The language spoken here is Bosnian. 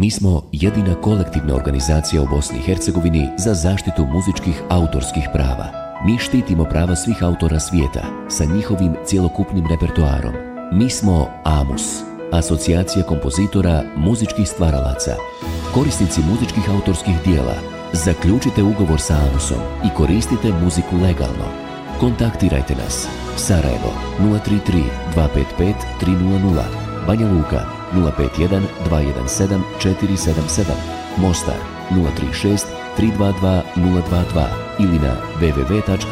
Mi smo jedina kolektivna organizacija u Bosni i Hercegovini za zaštitu muzičkih autorskih prava. Mi štitimo prava svih autora svijeta sa njihovim cjelokupnim repertoarom. Mi smo AMUS, Asocijacija kompozitora muzičkih stvaralaca. Korisnici muzičkih autorskih dijela, zaključite ugovor sa AMUS-om i koristite muziku legalno. Kontaktirajte nas. Sarajevo 033 255 300, Banja Luka 051 217 477, Mostar 036 322 022 ili na www.amus.hr.